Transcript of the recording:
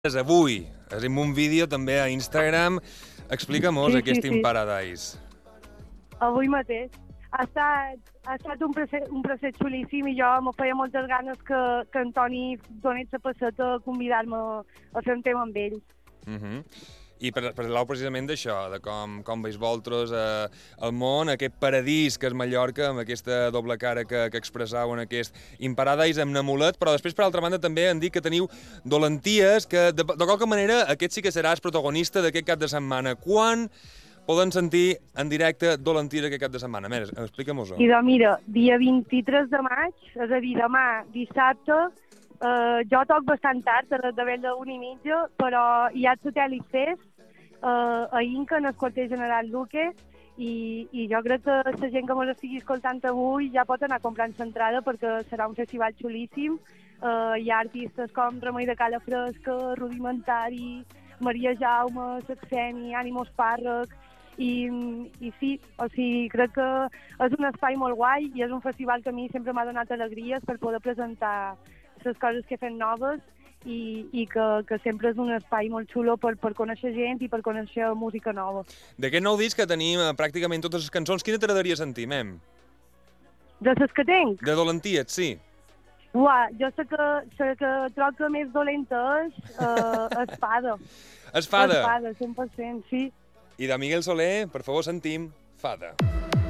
Avui, en un vídeo també a Instagram, explica-mos aquest In Paradise. Avui mateix. Ha estat un procés xulíssim i jo me feia moltes ganes que en Toni donés la passeta a convidar-me a fer un tema amb ell. I parleu precisament d'això, de com veus vosaltres el món, aquest paradís que és Mallorca, amb aquesta doble cara que expressau en aquest In Paradise amb Namulet, però després, per altra banda, també han dit que teniu dolenties, que de qualque manera aquest sí que seràs protagonista d'aquest cap de setmana. Quan poden sentir en directe dolenties aquest cap de setmana? A veure, explica-mos-ho. I mira, dia 23 de maig, és a dir, demà, dissabte, jo toc bastant tard, de vella 1:30, però hi ha el Satèl·lit Fest a Inca, en el quarter general Luque, i jo crec que la gent que ens estigui escoltant avui ja pot anar comprant l'entrada perquè serà un festival xulíssim. Hi ha artistes com Remei de Cala Fresca, Rudimentari, Maria Jaume, Saxeni, Ànimos Pàrrec, i sí, o sigui, crec que és un espai molt guai i és un festival que a mi sempre m'ha donat alegries per poder presentar les coses que fem noves i que sempre és un espai molt xulo per conèixer gent i per conèixer música nova. D'aquest nou disc que tenim pràcticament totes les cançons, quina t'agradaria sentir, mem? De les que tenc? De dolenties, sí. Uà, jo sé que troc que més dolenta és Espada. Espada? Espada, 100%, sí. I de Miguel Soler, per favor, sentim Fada.